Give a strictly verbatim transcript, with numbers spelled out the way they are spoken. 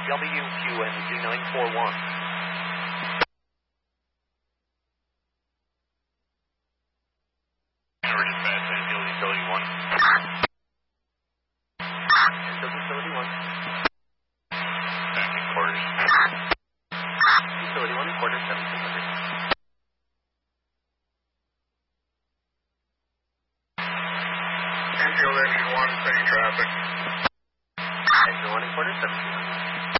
W Q N Z nine four one. We're dispatch, Anfield Utility one. Anfield Utility one. Back in quarters. Utility one in quarters, seventeen hundred. Anfield engine one, city traffic. Engine one in quarters, seventeen hundred.